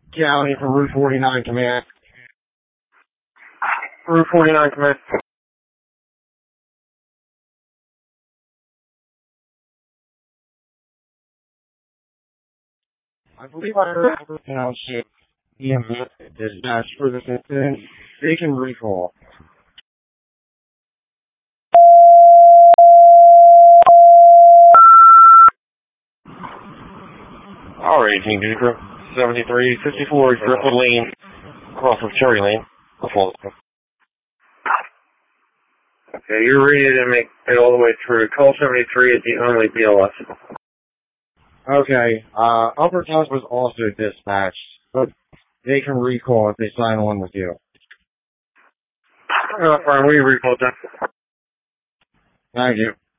County from Route 49 Command. Route 49 Command. I believe I heard Township EMS dispatch for this incident. They can recall. Alright, Team Duty Crew. 7354 Driftwood Lane, across of Cherry Lane. Okay, you're ready to make it all the way through. Call 73 at the only BLS. Okay, Upper Township was also dispatched, but they can recall if they sign on with you. Fine, we recall that. Thank you.